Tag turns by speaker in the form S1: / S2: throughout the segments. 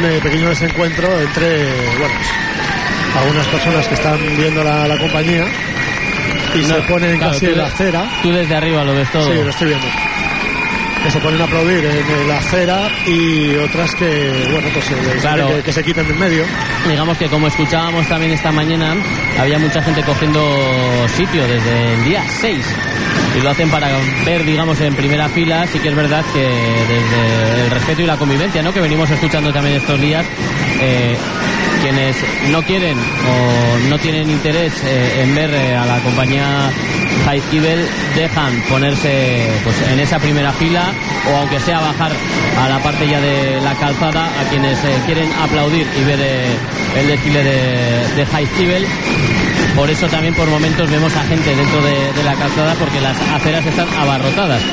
S1: pequeño desencuentro entre, bueno, algunas personas que están viendo la compañía y se ponen casi en la acera.
S2: Tú desde arriba lo ves todo.
S1: Sí, lo estoy viendo. Que se ponen a aplaudir en la acera y otras que, bueno, pues claro, que se quiten de en medio.
S2: Digamos que como escuchábamos también esta mañana, había mucha gente cogiendo sitio desde el día 6 y lo hacen para ver, digamos, en primera fila. Sí que es verdad que desde el respeto y la convivencia, ¿no?, que venimos escuchando también estos días, quienes no quieren o no tienen interés en ver a la compañía Jaizkibel dejan ponerse pues en esa primera fila, o aunque sea bajar a la parte ya de la calzada a quienes quieren aplaudir y ver el desfile de Jaizkibel. Por eso también por momentos vemos a gente dentro de la calzada, porque las aceras están abarrotadas.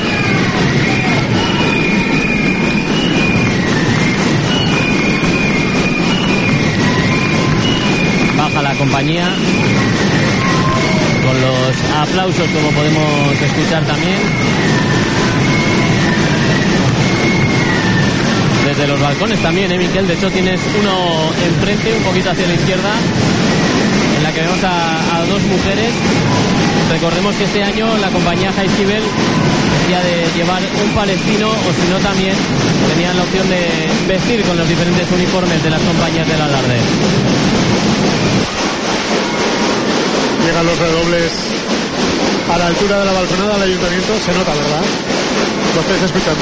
S2: Baja la compañía con los aplausos, como podemos escuchar también desde los balcones también, Miquel. De hecho tienes uno enfrente, un poquito hacia la izquierda, en la que vemos a dos mujeres. Recordemos que este año la compañía Jaizkibel decía de llevar un palestino, o si no también tenían la opción de vestir con los diferentes uniformes de las compañías del alarde.
S1: Llegan los redobles a la altura de la balconada del ayuntamiento, se nota, ¿verdad? Lo estáis escuchando.